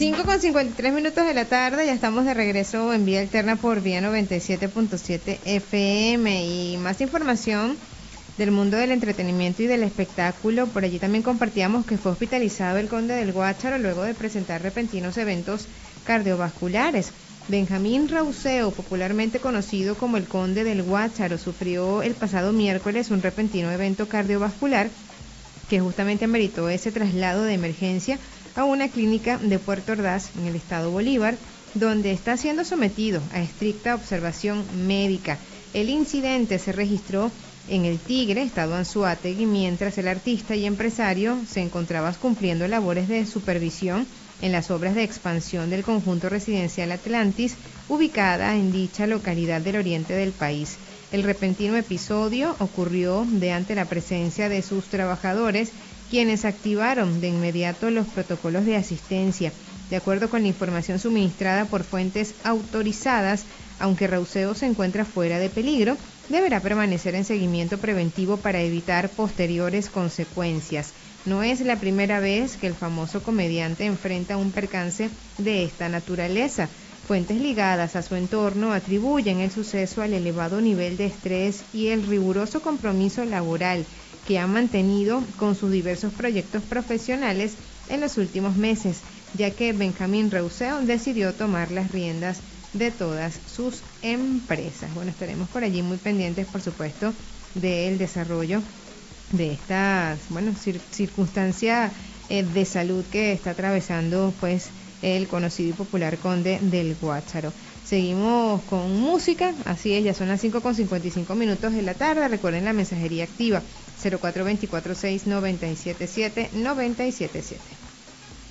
5:53 de la tarde, ya estamos de regreso en Vía Alterna por Vía 97.7 FM y más información del mundo del entretenimiento y del espectáculo. Por allí también compartíamos que fue hospitalizado el conde del Guácharo luego de presentar repentinos eventos cardiovasculares. Benjamín Rauseo, popularmente conocido como el conde del Guácharo, sufrió el pasado miércoles un repentino evento cardiovascular que justamente ameritó ese traslado de emergencia a una clínica de Puerto Ordaz, en el estado Bolívar, donde está siendo sometido a estricta observación médica. El incidente se registró en El Tigre, estado Anzoátegui, mientras el artista y empresario se encontraba cumpliendo labores de supervisión en las obras de expansión del conjunto residencial Atlantis, ubicada en dicha localidad del oriente del país. El repentino episodio ocurrió de ante la presencia de sus trabajadores, quienes activaron de inmediato los protocolos de asistencia. De acuerdo con la información suministrada por fuentes autorizadas, aunque Rauseo se encuentra fuera de peligro, deberá permanecer en seguimiento preventivo para evitar posteriores consecuencias. No es la primera vez que el famoso comediante enfrenta un percance de esta naturaleza. Fuentes ligadas a su entorno atribuyen el suceso al elevado nivel de estrés y el riguroso compromiso laboral que ha mantenido con sus diversos proyectos profesionales en los últimos meses, ya que Benjamín Rauseo decidió tomar las riendas de todas sus empresas. Bueno, estaremos por allí muy pendientes, por supuesto, del desarrollo de esta, circunstancia de salud que está atravesando, pues, el conocido y popular conde del Guácharo. Seguimos con música, así es, ya son las 5:55 de la tarde. Recuerden la mensajería activa 04246977 977.